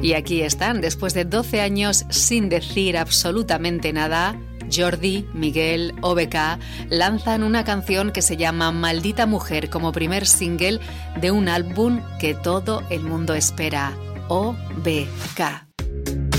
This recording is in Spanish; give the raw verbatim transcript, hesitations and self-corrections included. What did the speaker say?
Y aquí están, después de doce años sin decir absolutamente nada, Jordi, Miguel, O B K lanzan una canción que se llama Maldita Mujer como primer single de un álbum que todo el mundo espera, O B K.